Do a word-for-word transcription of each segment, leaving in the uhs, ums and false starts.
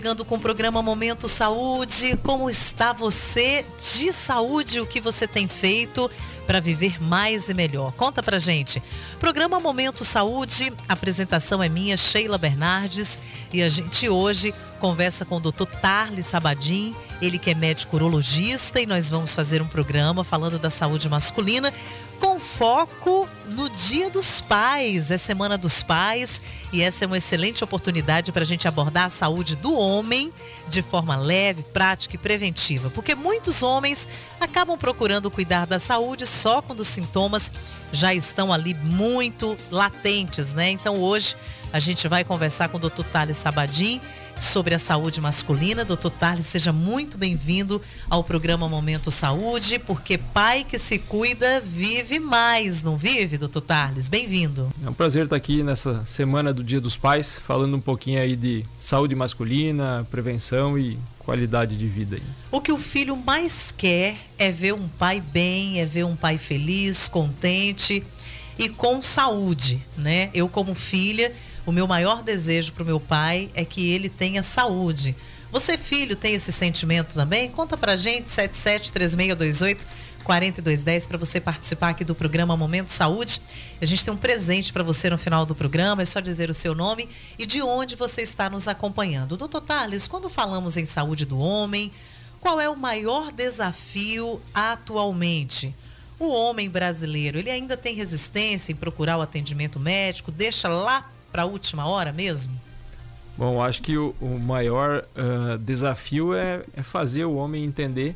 Chegando com o programa Momento Saúde. Como está você de saúde? O que você tem feito para viver mais e melhor? Conta pra gente. Programa Momento Saúde, a apresentação é minha, Sheila Bernardes, e a gente hoje conversa com o doutor Tarles Sabadim, ele que é médico urologista, e nós vamos fazer um programa falando da saúde masculina com foco no Dia dos Pais. É Semana dos Pais e essa é uma excelente oportunidade para a gente abordar a saúde do homem de forma leve, prática e preventiva, porque muitos homens acabam procurando cuidar da saúde só quando os sintomas já estão ali muito latentes, né? Então hoje a gente vai conversar com o doutor Tarles Sabadim sobre a saúde masculina. doutor Tarles, seja muito bem-vindo ao programa Momento Saúde, porque pai que se cuida vive mais, não vive, doutor Tarles? Bem-vindo. É um prazer estar aqui nessa semana do Dia dos Pais, falando um pouquinho aí de saúde masculina, prevenção e qualidade de vida aí. O que o filho mais quer é ver um pai bem, é ver um pai feliz, contente e com saúde, né? Eu, como filha, o meu maior desejo para o meu pai é que ele tenha saúde. Você, filho, tem esse sentimento também? Conta pra gente, sete sete três seis dois oito quatro dois um zero, para você participar aqui do programa Momento Saúde. A gente tem um presente para você no final do programa, é só dizer o seu nome e de onde você está nos acompanhando. doutor Tarles, quando falamos em saúde do homem, qual é o maior desafio atualmente? O homem brasileiro, ele ainda tem resistência em procurar o atendimento médico, deixa lá para a última hora mesmo? Bom, acho que o, o maior uh, desafio é, é fazer o homem entender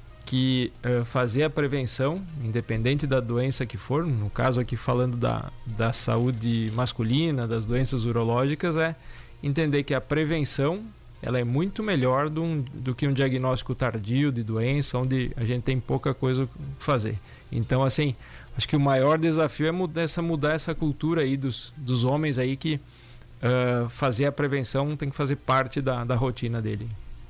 que uh, fazer a prevenção, independente da doença que for, no caso aqui falando da, da saúde masculina, das doenças urológicas, é entender que a prevenção ela é muito melhor do, do que um diagnóstico tardio de doença, onde a gente tem pouca coisa para fazer. Então, assim, acho que o maior desafio é mudar essa, mudar essa cultura aí dos, dos homens aí que uh, fazer a prevenção tem que fazer parte da, da rotina dele.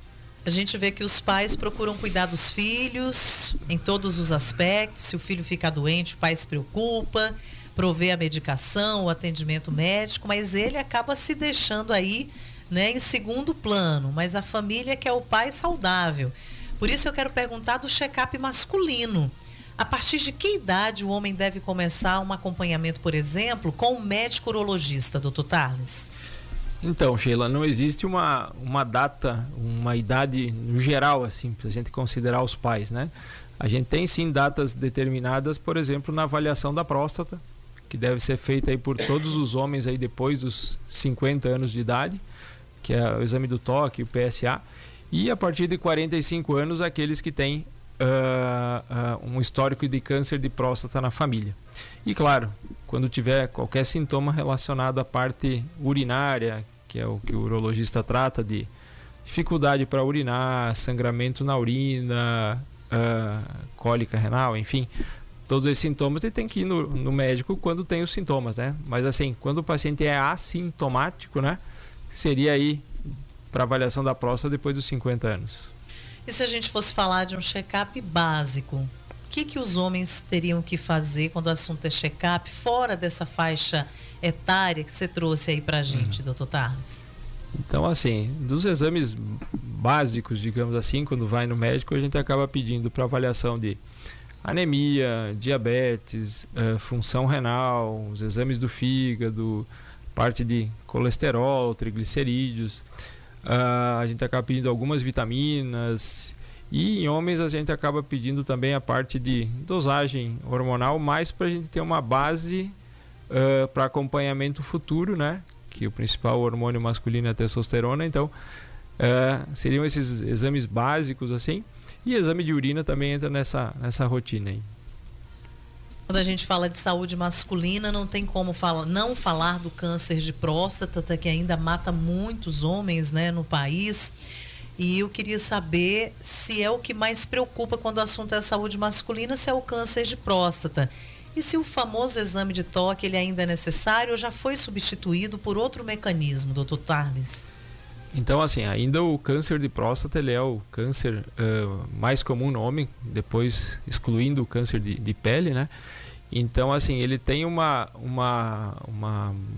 A gente vê que os pais procuram cuidar dos filhos em todos os aspectos. Se o filho fica doente, o pai se preocupa, prover a medicação, o atendimento médico, mas ele acaba se deixando aí, né, em segundo plano. Mas a família quer o pai saudável. Por isso eu quero perguntar do check-up masculino. A partir de que idade o homem deve começar um acompanhamento, por exemplo, com um médico urologista, doutor Tarles? Então, Sheila, não existe uma, uma data, uma idade no geral, assim, para a gente considerar os pais, né? A gente tem sim datas determinadas, por exemplo, na avaliação da próstata, que deve ser feita aí por todos os homens aí depois dos cinquenta anos de idade, que é o exame do toque, o P S A, e a partir de quarenta e cinco anos, aqueles que têm Uh, uh, um histórico de câncer de próstata na família. E claro, quando tiver qualquer sintoma relacionado à parte urinária, que é o que o urologista trata, de dificuldade para urinar, sangramento na urina, uh, cólica renal, enfim, todos esses sintomas, ele tem que ir no, no médico quando tem os sintomas, né? Mas assim, quando o paciente é assintomático, né, seria aí para avaliação da próstata depois dos cinquenta anos. E se a gente fosse falar de um check-up básico, o que, que os homens teriam que fazer quando o assunto é check-up, fora dessa faixa etária que você trouxe aí pra gente, uhum. doutor Tarles? Então, assim, dos exames básicos, digamos assim, quando vai no médico, a gente acaba pedindo para avaliação de anemia, diabetes, uh, função renal, os exames do fígado, parte de colesterol, triglicerídeos. Uh, a gente acaba pedindo algumas vitaminas e em homens a gente acaba pedindo também a parte de dosagem hormonal, mais para a gente ter uma base uh, para acompanhamento futuro, né? Que o principal hormônio masculino é a testosterona, então uh, seriam esses exames básicos assim, e exame de urina também entra nessa, nessa rotina aí. Quando a gente fala de saúde masculina, não tem como falar, não falar do câncer de próstata, que ainda mata muitos homens, né, no país. E eu queria saber se é o que mais preocupa quando o assunto é a saúde masculina, se é o câncer de próstata. E se o famoso exame de toque ele ainda é necessário ou já foi substituído por outro mecanismo, doutor Tarles? Então, assim, ainda o câncer de próstata ele é o câncer uh, mais comum no homem, depois excluindo o câncer de, de pele, né? Então, assim, ele tem uma, uma, uma,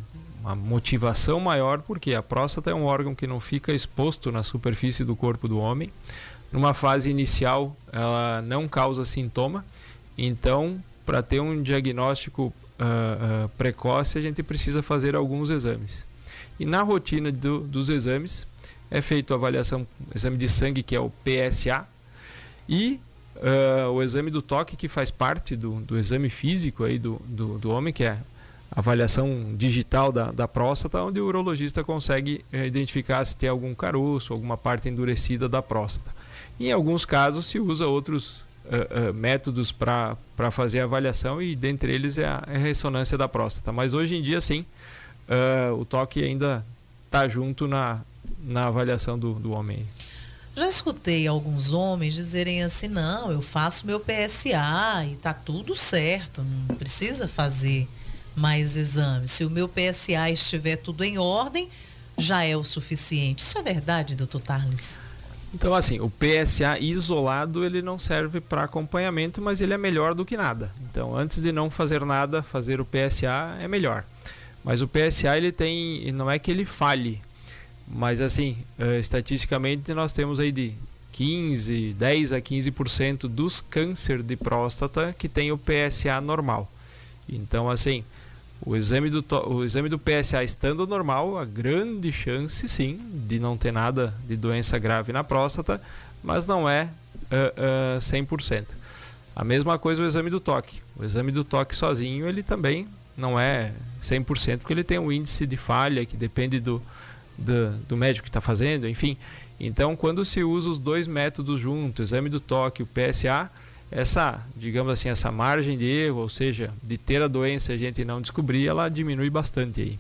uma motivação maior, porque a próstata é um órgão que não fica exposto na superfície do corpo do homem. Numa fase inicial, ela não causa sintoma, então, para ter um diagnóstico uh, uh, precoce, a gente precisa fazer alguns exames. E na rotina do, dos exames, é feito a avaliação, exame de sangue, que é o P S A, e uh, o exame do toque, que faz parte do, do exame físico aí do, do, do homem, que é a avaliação digital da, da próstata, onde o urologista consegue uh, identificar se tem algum caroço, alguma parte endurecida da próstata. Em alguns casos se usa outros uh, uh, métodos para fazer a avaliação, e dentre eles é a, é a ressonância da próstata. Mas hoje em dia, sim, uh, o toque ainda está junto na, na avaliação do, do homem. Já escutei alguns homens dizerem assim, não, eu faço meu P S A e tá tudo certo, não precisa fazer mais exames. Se o meu P S A estiver tudo em ordem, já é o suficiente. Isso é verdade, doutor Tarles? Então, assim, o P S A isolado, ele não serve para acompanhamento, mas ele é melhor do que nada. Então, antes de não fazer nada, fazer o P S A é melhor. Mas o P S A, ele tem, não é que ele falhe, mas assim, uh, estatisticamente nós temos aí de quinze, dez a quinze por cento dos câncer de próstata que tem o P S A normal. Então, assim, o exame do, o exame do P S A estando normal, a grande chance, sim, de não ter nada de doença grave na próstata, mas não é uh, uh, cem por cento. A mesma coisa o exame do toque. O exame do toque sozinho, ele também não é cem por cento, porque ele tem um índice de falha que depende do, do, do médico que está fazendo, enfim. Então, quando se usa os dois métodos juntos, o exame do toque e o P S A, essa, digamos assim, essa margem de erro, ou seja, de ter a doença e a gente não descobrir, ela diminui bastante aí.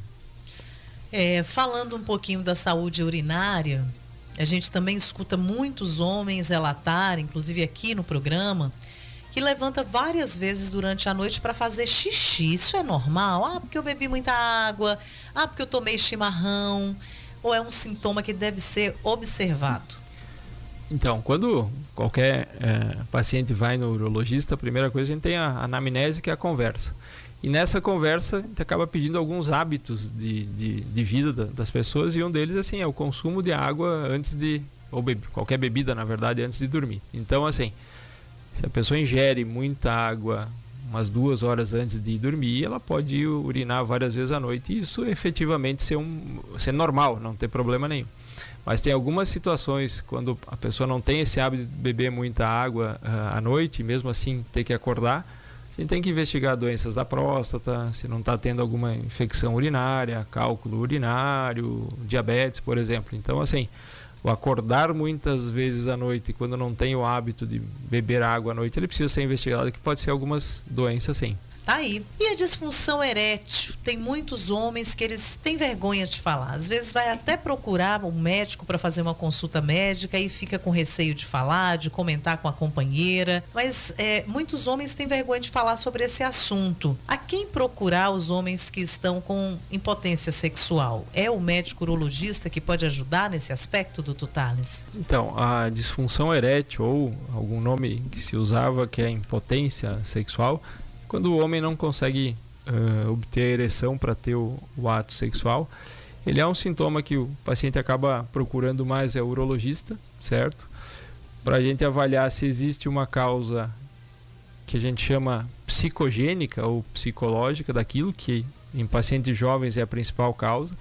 É, falando um pouquinho da saúde urinária, a gente também escuta muitos homens relatarem, inclusive aqui no programa, que levanta várias vezes durante a noite para fazer xixi. Isso é normal? Ah, porque eu bebi muita água. Ah, porque eu tomei chimarrão. Ou é um sintoma que deve ser observado? Então, quando qualquer é, paciente vai no urologista, a primeira coisa a gente tem a anamnese, que é a conversa. E nessa conversa a gente acaba pedindo alguns hábitos de, de, de vida das pessoas, e um deles assim, é o consumo de água antes de, ou bebe, qualquer bebida na verdade, antes de dormir. Então assim, se a pessoa ingere muita água umas duas horas antes de dormir, ela pode urinar várias vezes à noite, e isso efetivamente ser, um, ser normal, não ter problema nenhum. Mas tem algumas situações quando a pessoa não tem esse hábito de beber muita água uh, à noite, e mesmo assim ter que acordar, a gente tem que investigar doenças da próstata, se não está tendo alguma infecção urinária, cálculo urinário, diabetes, por exemplo. Então, assim, o acordar muitas vezes à noite, quando não tem o hábito de beber água à noite, ele precisa ser investigado, que pode ser algumas doenças, sim. Tá aí. E a disfunção erétil? Tem muitos homens que eles têm vergonha de falar. Às vezes vai até procurar um médico para fazer uma consulta médica e fica com receio de falar, de comentar com a companheira. Mas é, muitos homens têm vergonha de falar sobre esse assunto. A quem procurar os homens que estão com impotência sexual? É o médico urologista que pode ajudar nesse aspecto, doutor Tarles? Então, a disfunção erétil, ou algum nome que se usava, que é impotência sexual, quando o homem não consegue uh, obter a ereção para ter o, o ato sexual, ele é um sintoma que o paciente acaba procurando mais é o urologista, certo? Para a gente avaliar se existe uma causa que a gente chama psicogênica ou psicológica daquilo, que em pacientes jovens é a principal causa,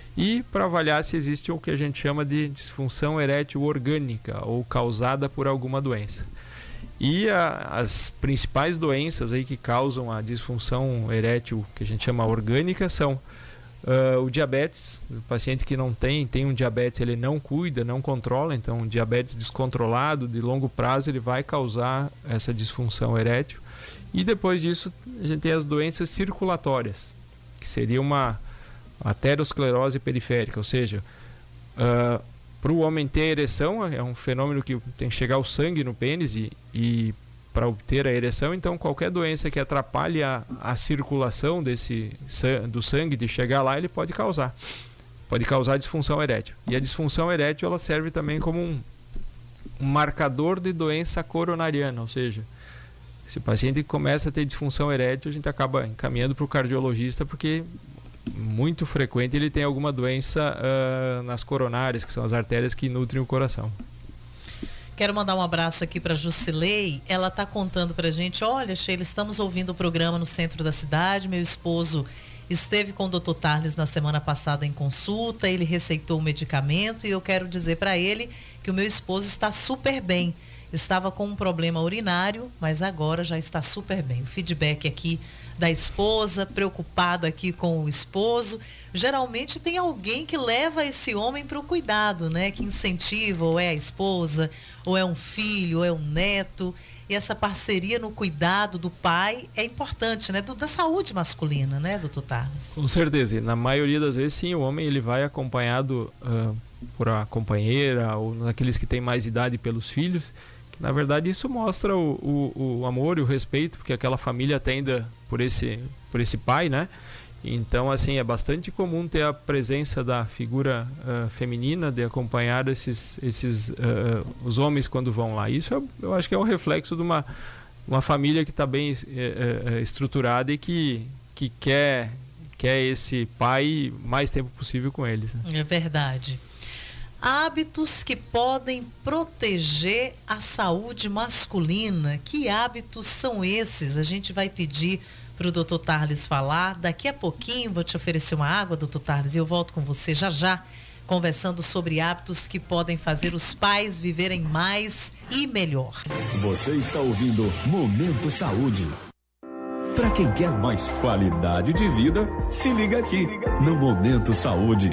e para avaliar se existe o que a gente chama de disfunção erétil orgânica ou causada por alguma doença. E a, as principais doenças aí que causam a disfunção erétil, que a gente chama orgânica, são uh, o diabetes. O paciente que não tem, tem um diabetes, ele não cuida, não controla. Então, um diabetes descontrolado, de longo prazo, ele vai causar essa disfunção erétil. E depois disso, a gente tem as doenças circulatórias, que seria uma aterosclerose periférica, ou seja, uh, para o homem ter ereção, é um fenômeno que tem que chegar o sangue no pênis e, e para obter a ereção, então qualquer doença que atrapalhe a, a circulação desse, do sangue de chegar lá, ele pode causar. Pode causar disfunção erétil. E a disfunção erétil, ela serve também como um, um marcador de doença coronariana, ou seja, se o paciente começa a ter disfunção erétil, a gente acaba encaminhando para o cardiologista, porque muito frequente ele tem alguma doença uh, nas coronárias, que são as artérias que nutrem o coração. Quero mandar um abraço aqui para Jusilei. Ela está contando para a gente: olha, Sheila, estamos ouvindo o programa no centro da cidade. Meu esposo esteve com o doutor Tarles na semana passada em consulta. Ele receitou um medicamento e eu quero dizer para ele que o meu esposo está super bem. Estava com um problema urinário, mas agora já está super bem. O feedback aqui da esposa, preocupada aqui com o esposo. Geralmente tem alguém que leva esse homem para o cuidado, né? Que incentiva, ou é a esposa, ou é um filho, ou é um neto. E essa parceria no cuidado do pai é importante, né? Do, da saúde masculina, né, doutor Tarles? Com certeza. E na maioria das vezes, sim, o homem ele vai acompanhado uh, por a companheira, ou naqueles que têm mais idade pelos filhos. Na verdade, isso mostra o, o, o amor e o respeito, porque aquela família tenda por esse, por esse pai, né? Então, assim, é bastante comum ter a presença da figura uh, feminina, de acompanhar esses, esses uh, os homens quando vão lá. Isso eu, eu acho que é um reflexo de uma, uma família que está bem uh, uh, estruturada e que, que quer, quer esse pai mais tempo possível com eles, né? É verdade. Hábitos que podem proteger a saúde masculina. Que hábitos são esses? A gente vai pedir para o doutor Tarles falar. Daqui a pouquinho vou te oferecer uma água, doutor Tarles, e eu volto com você já já, conversando sobre hábitos que podem fazer os pais viverem mais e melhor. Você está ouvindo Momento Saúde. Para quem quer mais qualidade de vida, se liga aqui no Momento Saúde.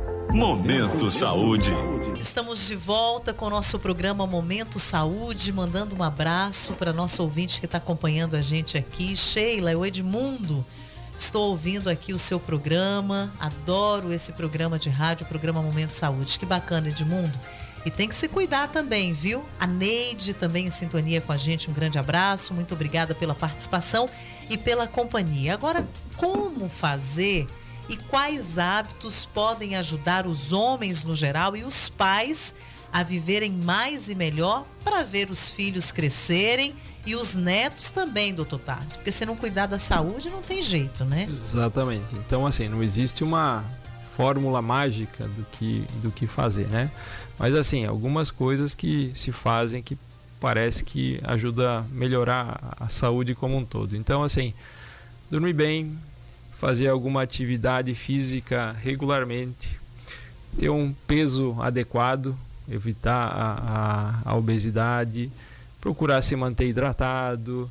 Momento Saúde. Estamos de volta com o nosso programa Momento Saúde, mandando um abraço para nosso ouvinte que está acompanhando a gente aqui. Sheila, o Edmundo, estou ouvindo aqui o seu programa, adoro esse programa de rádio, o programa Momento Saúde. Que bacana, Edmundo. E tem que se cuidar também, viu? A Neide também em sintonia com a gente, um grande abraço, muito obrigada pela participação e pela companhia. Agora, como fazer e quais hábitos podem ajudar os homens no geral e os pais a viverem mais e melhor para ver os filhos crescerem e os netos também, doutor Tarles? Porque se não cuidar da saúde não tem jeito, né? Exatamente. Então, assim, não existe uma fórmula mágica do que, do que fazer, né? Mas, assim, algumas coisas que se fazem que parece que ajuda a melhorar a saúde como um todo. Então, assim, dormir bem, fazer alguma atividade física regularmente, ter um peso adequado, evitar a, a, a obesidade, procurar se manter hidratado,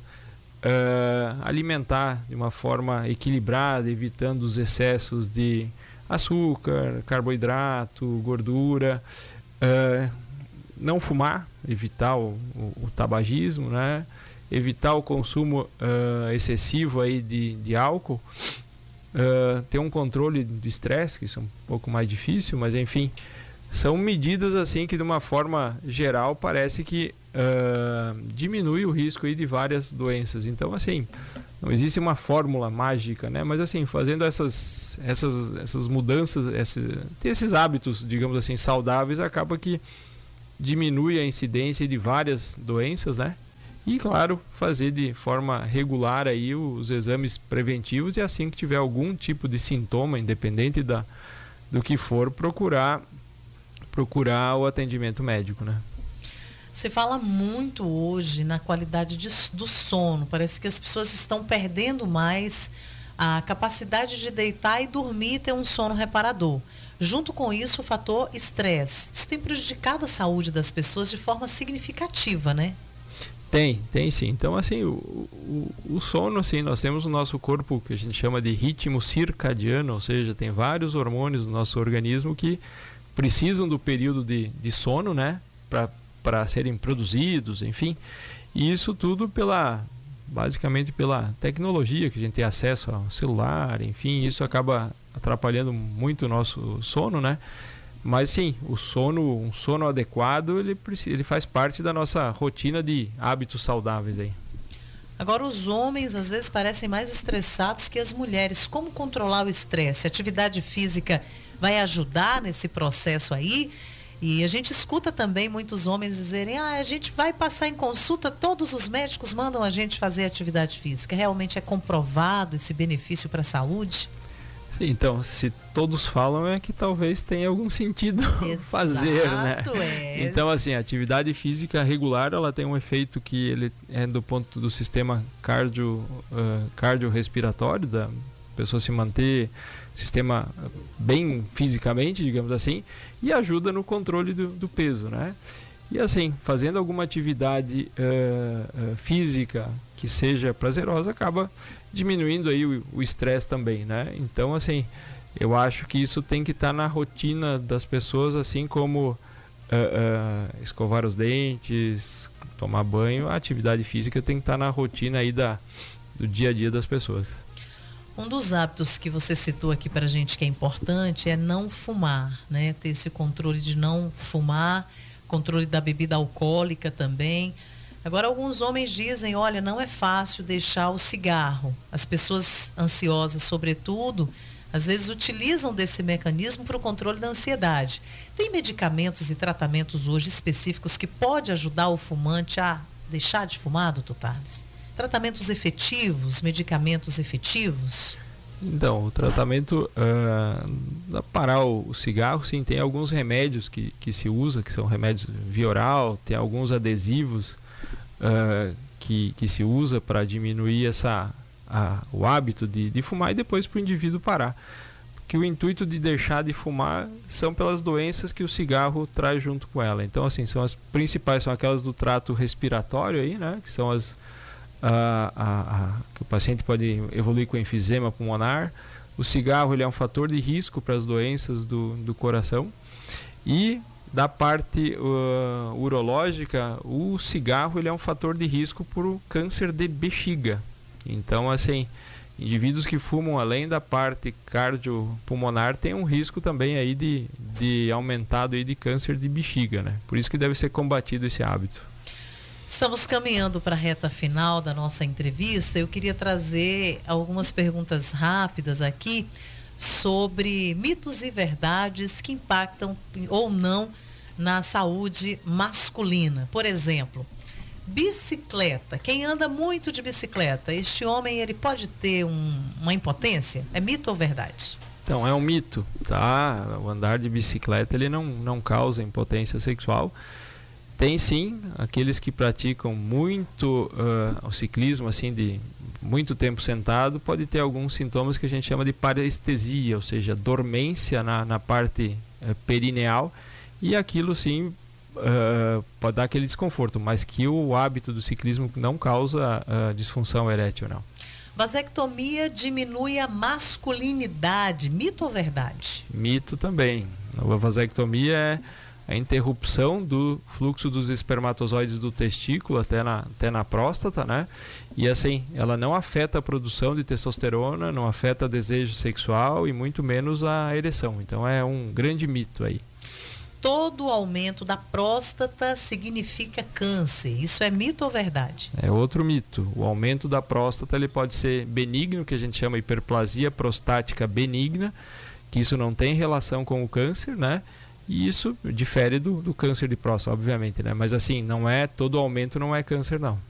uh, alimentar de uma forma equilibrada, evitando os excessos de açúcar, carboidrato, gordura, uh, não fumar, evitar o, o, o tabagismo, né? Evitar o consumo uh, excessivo aí de, de álcool. Uh, ter um controle do estresse, que isso é um pouco mais difícil, mas enfim, são medidas assim que de uma forma geral parece que uh, diminui o risco aí de várias doenças. Então, assim, não existe uma fórmula mágica, né? Mas assim, fazendo essas, essas, essas mudanças, esse, ter esses hábitos, digamos assim, saudáveis, acaba que diminui a incidência de várias doenças, né? E, claro, fazer de forma regular aí os exames preventivos e assim que tiver algum tipo de sintoma, independente da, do que for, procurar, procurar o atendimento médico, né? Se fala muito hoje na qualidade de, do sono. Parece que as pessoas estão perdendo mais a capacidade de deitar e dormir e ter um sono reparador. Junto com isso, o fator estresse. Isso tem prejudicado a saúde das pessoas de forma significativa, né? Tem, tem sim. Então, assim, o, o, o sono, assim, nós temos o nosso corpo que a gente chama de ritmo circadiano, ou seja, tem vários hormônios no nosso organismo que precisam do período de, de sono, né, para serem produzidos, enfim. E isso tudo pela, basicamente pela tecnologia que a gente tem acesso ao celular, enfim, isso acaba atrapalhando muito o nosso sono, né? Mas sim, o sono, um sono adequado, ele, ele faz parte da nossa rotina de hábitos saudáveis aí. Agora, os homens às vezes parecem mais estressados que as mulheres. Como controlar o estresse? A atividade física vai ajudar nesse processo aí? E a gente escuta também muitos homens dizerem: ah, a gente vai passar em consulta, todos os médicos mandam a gente fazer atividade física. Realmente é comprovado esse benefício para a saúde? Sim, então, se todos falam é que talvez tenha algum sentido fazer, né? É. Então, assim, a atividade física regular, ela tem um efeito que ele é do ponto do sistema cardio, uh, cardiorrespiratório, da pessoa se manter sistema bem fisicamente, digamos assim, e ajuda no controle do, do peso, né? E assim, fazendo alguma atividade uh, uh, física que seja prazerosa, acaba diminuindo aí o estresse também, né? Então, assim, eu acho que isso tem que estar tá na rotina das pessoas, assim como uh, uh, escovar os dentes, tomar banho. A atividade física tem que estar tá na rotina aí da, do dia a dia das pessoas. Um dos hábitos que você citou aqui para a gente que é importante é não fumar, né? Ter esse controle de não fumar, controle da bebida alcoólica também. Agora, alguns homens dizem, olha, não é fácil deixar o cigarro. As pessoas ansiosas, sobretudo, às vezes utilizam desse mecanismo para o controle da ansiedade. Tem medicamentos e tratamentos hoje específicos que pode ajudar o fumante a deixar de fumar, doutor Thales? Tratamentos efetivos, medicamentos efetivos? Então, o tratamento uh, parar o, o cigarro, sim, tem alguns remédios que, que se usa, que são remédios via oral, tem alguns adesivos uh, que, que se usa para diminuir essa, a, o hábito de, de fumar e depois para o indivíduo parar. Porque o intuito de deixar de fumar são pelas doenças que o cigarro traz junto com ela. Então, assim, são as principais, são aquelas do trato respiratório aí, né, que são as A, a, a, que o paciente pode evoluir com enfisema pulmonar. O cigarro, ele é um fator de risco para as doenças do, do coração. E da parte uh, urológica, o cigarro, ele é um fator de risco para o câncer de bexiga. Então, assim, indivíduos que fumam além da parte cardiopulmonar têm um risco também aí de, de aumentado aí de câncer de bexiga, né? Por isso que deve ser combatido esse hábito. Estamos caminhando para a reta final da nossa entrevista. Eu queria trazer algumas perguntas rápidas aqui sobre mitos e verdades que impactam ou não na saúde masculina. Por exemplo, bicicleta. Quem anda muito de bicicleta, este homem, ele pode ter um, uma impotência? É mito ou verdade? Então, é um mito, tá? O andar de bicicleta, ele não, não causa impotência sexual. Tem sim aqueles que praticam muito uh, o ciclismo, assim, de muito tempo sentado, pode ter alguns sintomas que a gente chama de parestesia, ou seja, dormência na, na parte uh, perineal, e aquilo sim uh, pode dar aquele desconforto, mas que o hábito do ciclismo não causa uh, disfunção erétil, não. Vasectomia diminui a masculinidade, mito ou verdade? Mito também. A vasectomia é a interrupção do fluxo dos espermatozoides do testículo até na, até na próstata, né? E assim, ela não afeta a produção de testosterona, não afeta o desejo sexual e muito menos a ereção. Então é um grande mito aí. Todo aumento da próstata significa câncer. Isso é mito ou verdade? É outro mito. O aumento da próstata, ele pode ser benigno, que a gente chama hiperplasia prostática benigna, que isso não tem relação com o câncer, né? E isso difere do, do câncer de próstata, obviamente, né? Mas assim, não é, todo aumento não é câncer, não.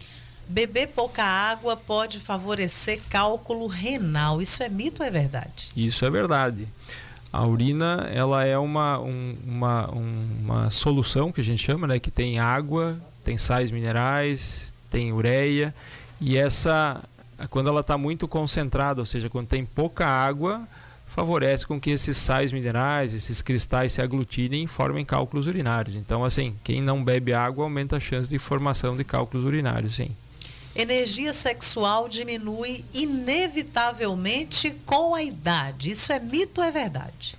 Beber pouca água pode favorecer cálculo renal. Isso é mito ou é verdade? Isso é verdade. A urina, ela é uma, um, uma, uma solução que a gente chama, né? Que tem água, tem sais minerais, tem ureia. E essa, quando ela está muito concentrada, ou seja, quando tem pouca água, favorece com que esses sais minerais, esses cristais se aglutinem e formem cálculos urinários. Então, assim, quem não bebe água aumenta a chance de formação de cálculos urinários, sim. Energia sexual diminui inevitavelmente com a idade. Isso é mito ou é verdade?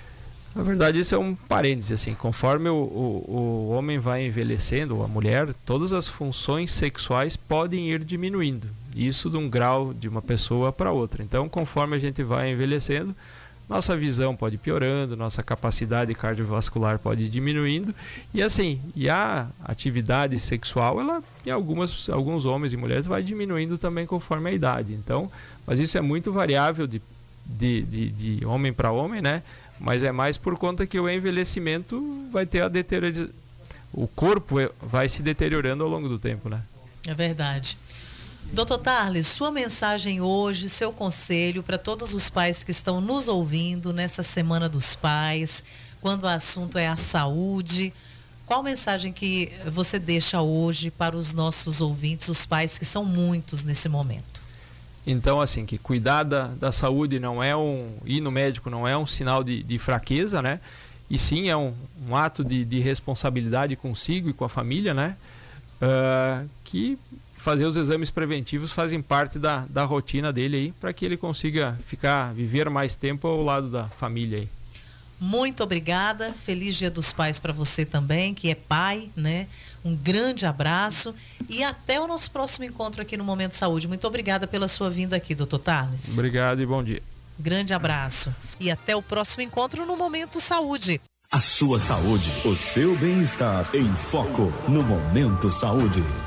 Na verdade, isso é um parêntese, assim, conforme o, o, o homem vai envelhecendo, ou a mulher, todas as funções sexuais podem ir diminuindo. Isso de um grau de uma pessoa para outra. Então, conforme a gente vai envelhecendo, nossa visão pode ir piorando, nossa capacidade cardiovascular pode ir diminuindo. E assim, e a atividade sexual, ela em algumas, alguns homens e mulheres vai diminuindo também conforme a idade. Então, mas isso é muito variável de, de, de, de homem para homem, né? Mas é mais por conta que o envelhecimento vai ter a deteriorização. O corpo vai se deteriorando ao longo do tempo, né? É verdade. Doutor Tarles, sua mensagem hoje, seu conselho para todos os pais que estão nos ouvindo nessa Semana dos Pais, quando o assunto é a saúde, qual mensagem que você deixa hoje para os nossos ouvintes, os pais que são muitos nesse momento? Então, assim, que cuidar da, da saúde não é um, ir no médico não é um sinal de, de fraqueza, né? E sim é um, um ato de, de responsabilidade consigo e com a família, né? Uh, que fazer os exames preventivos fazem parte da, da rotina dele aí, para que ele consiga ficar, viver mais tempo ao lado da família aí. Muito obrigada, feliz Dia dos Pais para você também, que é pai, né? Um grande abraço e até o nosso próximo encontro aqui no Momento Saúde. Muito obrigada pela sua vinda aqui, doutor Tarles. Obrigado e bom dia. Grande abraço e até o próximo encontro no Momento Saúde. A sua saúde, o seu bem-estar em foco no Momento Saúde.